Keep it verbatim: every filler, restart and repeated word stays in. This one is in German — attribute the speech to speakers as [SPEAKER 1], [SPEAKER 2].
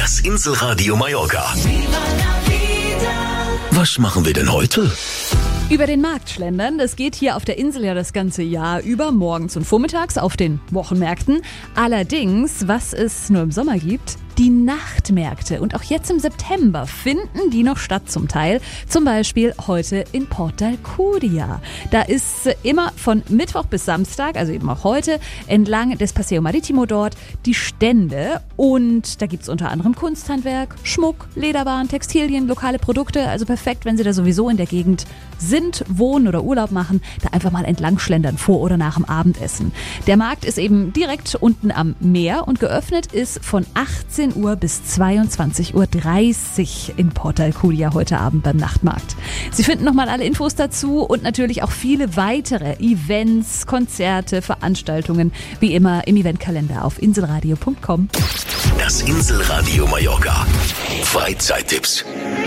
[SPEAKER 1] Das Inselradio Mallorca. Was machen wir denn heute?
[SPEAKER 2] Über den Markt schlendern, das geht hier auf der Insel ja das ganze Jahr über, morgens und vormittags auf den Wochenmärkten. Allerdings, was es nur im Sommer gibt, die Nachtmärkte. Und auch jetzt im September finden die noch statt zum Teil. Zum Beispiel heute in Port d'Alcúdia. Da ist immer von Mittwoch bis Samstag, also eben auch heute, entlang des Paseo Marítimo dort die Stände. Und da gibt's unter anderem Kunsthandwerk, Schmuck, Lederwaren, Textilien, lokale Produkte. Also perfekt, wenn Sie da sowieso in der Gegend sind, wohnen oder Urlaub machen, da einfach mal entlang schlendern vor oder nach dem Abendessen. Der Markt ist eben direkt unten am Meer und geöffnet ist von achtzehn Uhr bis zweiundzwanzig Uhr dreißig in Port d'Alcúdia heute Abend beim Nachtmarkt. Sie finden nochmal alle Infos dazu und natürlich auch viele weitere Events, Konzerte, Veranstaltungen, wie immer im Eventkalender auf inselradio punkt com.
[SPEAKER 1] Das Inselradio Mallorca. Freizeittipps.